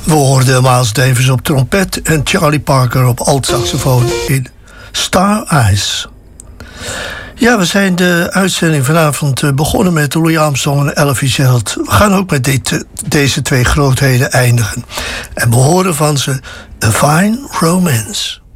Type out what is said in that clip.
We hoorden Miles Davis op trompet en Charlie Parker op altsaxofoon in Star Eyes. Ja, we zijn de uitzending vanavond begonnen met Louis Armstrong en Ella Fitzgerald. We gaan ook met deze twee grootheden eindigen. En we horen van ze A Fine Romance.